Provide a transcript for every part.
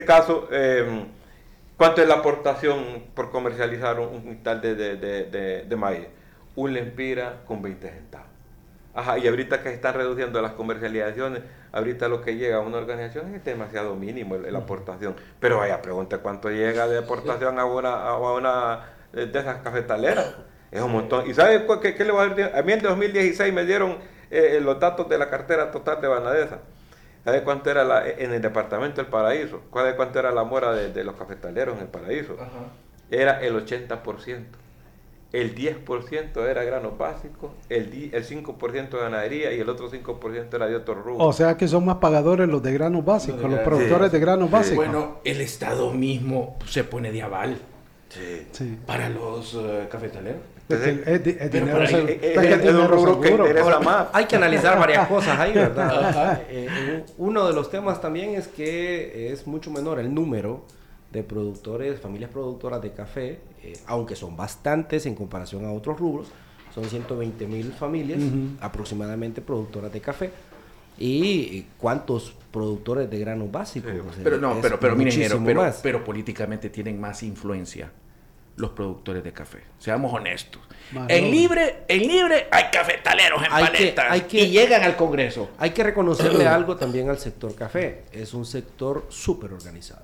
caso, ¿cuánto es la aportación por comercializar un quintal de maíz? Un lempira con 20 centavos. Ajá, y ahorita que se están reduciendo las comercializaciones, ahorita lo que llega a una organización es demasiado mínimo la aportación. Pero vaya, pregunta cuánto llega de aportación a una de esas cafetaleras. Es un montón. ¿Y sabe qué le voy a decir? A mí en 2016 me dieron los datos de la cartera total de Banadesa. ¿Sabe cuánto era en el departamento del Paraíso? ¿Sabe cuánto era la mora de los cafetaleros en el Paraíso? Ajá. Era el 80%. El 10% era granos básicos, el 5% de ganadería y el otro 5% era de otro rubro. O sea que son más pagadores los de granos básicos, los productores de granos básicos. Bueno, el Estado mismo se pone de aval para los cafetaleros. Hay que analizar varias cosas ahí, ¿verdad? Uno de los temas también es que es mucho menor el número de productores, familias productoras de café, aunque son bastantes en comparación a otros rubros, son 120,000 familias aproximadamente productoras de café. ¿Y cuántos productores de granos básicos? Pero políticamente tienen más influencia los productores de café. Seamos honestos. En libre hay cafetaleros en paletas y llegan al Congreso. Hay que reconocerle algo también al sector café. Es un sector súper organizado.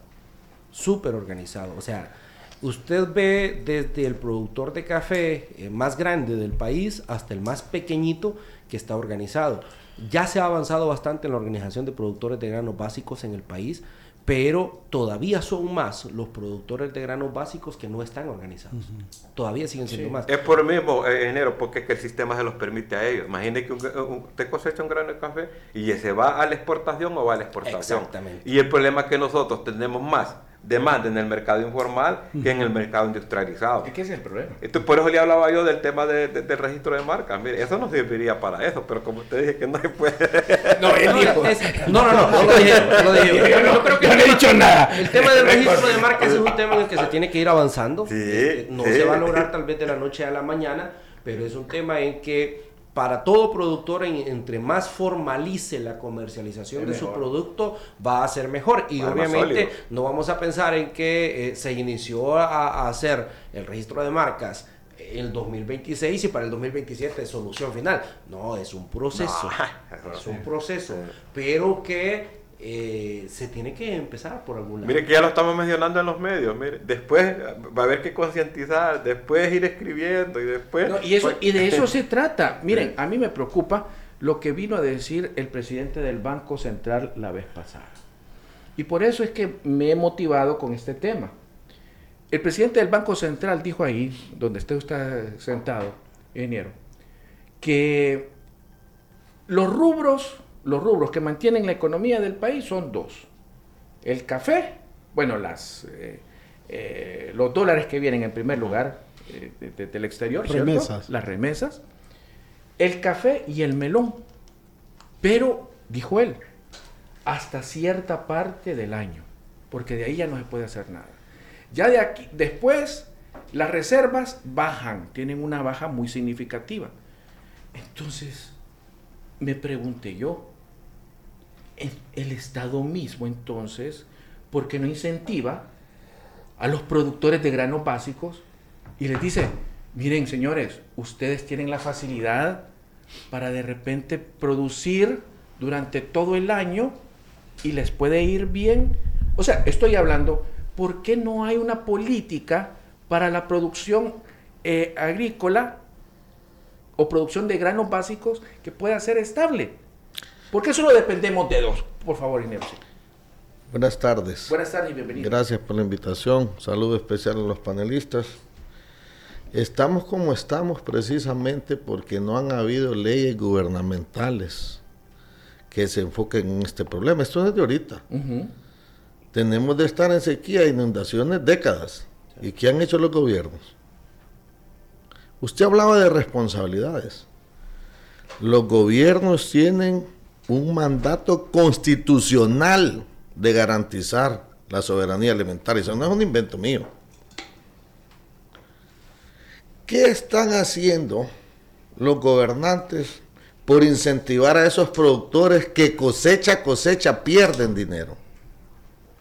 O sea, usted ve desde el productor de café más grande del país hasta el más pequeñito que está organizado. Ya se ha avanzado bastante en la organización de productores de granos básicos en el país, pero todavía son más los productores de granos básicos que no están organizados. Todavía siguen siendo más. Es por lo mismo, ingeniero, porque es que el sistema se los permite a ellos. Imagine que usted cosecha un grano de café y se va a la exportación o va a la exportación. Exactamente. Y el problema es que nosotros tenemos más demanda en el mercado informal que en el mercado industrializado. ¿Qué es el problema? Por eso le hablaba yo del tema del registro de marcas. Mire, eso no serviría para eso, pero como usted dice que no se puede. No lo dije. Yo no creo que no he dicho nada. El tema del registro de marcas es un tema en el que se tiene que ir avanzando. Se va a lograr tal vez de la noche a la mañana, pero es un tema en que para todo productor, entre más formalice la comercialización de su producto, va a ser mejor. Y obviamente no vamos a pensar en que se inició a hacer el registro de marcas en el 2026 y para el 2027 es solución final. No, es un proceso. Es un proceso. Pero que se tiene que empezar por algún lado. Mire que ya lo estamos mencionando en los medios. Mire, después va a haber que concientizar, después ir escribiendo y después... Y de eso se trata. Miren, a mí me preocupa lo que vino a decir el presidente del Banco Central la vez pasada. Y por eso es que me he motivado con este tema. El presidente del Banco Central dijo ahí, donde usted está sentado, ingeniero, que los rubros que mantienen la economía del país son dos. El café, bueno, los dólares que vienen en primer lugar del exterior, ¿cierto? Las remesas. El café y el melón. Pero, dijo él, hasta cierta parte del año, porque de ahí ya no se puede hacer nada. Ya de aquí, después, las reservas bajan, tienen una baja muy significativa. Entonces, me pregunté yo, el Estado mismo entonces, ¿por qué no incentiva a los productores de granos básicos y les dice, miren señores, ustedes tienen la facilidad para de repente producir durante todo el año y les puede ir bien? O sea, estoy hablando, ¿por qué no hay una política para la producción agrícola o producción de granos básicos que pueda ser estable? Porque solo dependemos de dos. Por favor, ingeniero. Buenas tardes. Buenas tardes y bienvenido. Gracias por la invitación. Saludo especial a los panelistas. Estamos como estamos precisamente porque no han habido leyes gubernamentales que se enfoquen en este problema. Esto es de ahorita. Tenemos de estar en sequía e inundaciones décadas. ¿Y qué han hecho los gobiernos? Usted hablaba de responsabilidades. Los gobiernos tienen un mandato constitucional de garantizar la soberanía alimentaria. Eso no es un invento mío. ¿Qué están haciendo los gobernantes por incentivar a esos productores que cosecha, pierden dinero?